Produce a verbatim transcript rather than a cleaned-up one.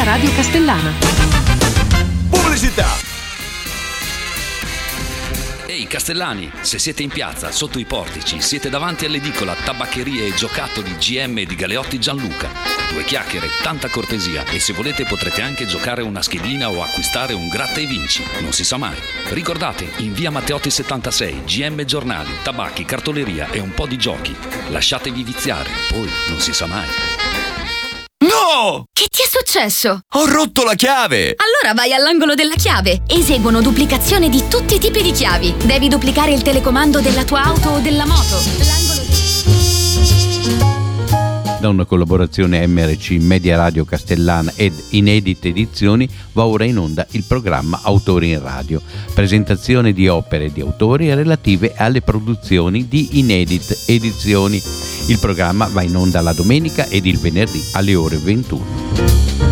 Media Radio Castellana. Pubblicità. Ehi Castellani, se siete in piazza, sotto i portici, siete davanti all'edicola Tabaccherie e Giocattoli G M di Galeotti Gianluca. Due chiacchiere, tanta cortesia e se volete potrete anche giocare una schedina o acquistare un gratta e vinci, non si sa mai. Ricordate, in via Matteotti settantasei, G M Giornali, tabacchi, cartoleria e un po' di giochi. Lasciatevi viziare, poi non si sa mai. No! Che ti è successo? Ho rotto la chiave! Allora vai all'angolo della chiave. Eseguono duplicazione di tutti i tipi di chiavi. Devi duplicare il telecomando della tua auto o della moto. L'angolo di... Da una collaborazione M R C Media Radio Castellana ed Inedit Edizioni va ora in onda il programma Autori in Radio, presentazione di opere di autori relative alle produzioni di Inedit Edizioni. Il programma va in onda la domenica ed il venerdì alle ore ventuno.